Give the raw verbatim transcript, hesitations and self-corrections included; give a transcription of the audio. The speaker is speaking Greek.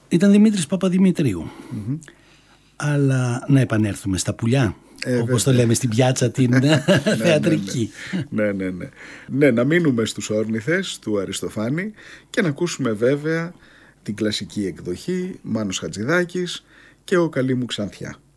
Ήταν Δημήτρης Παπαδημητρίου. Mm-hmm. Αλλά να επανέλθουμε στα πουλιά, ε, όπως το λέμε στην πιάτσα την θεατρική. Ναι, ναι, ναι. Ναι, ναι, να μείνουμε στους Όρνηθες του Αριστοφάνη και να ακούσουμε βέβαια την κλασική εκδοχή, Μάνος Χατζηδάκης και ο Καλή μου Ξανθιά.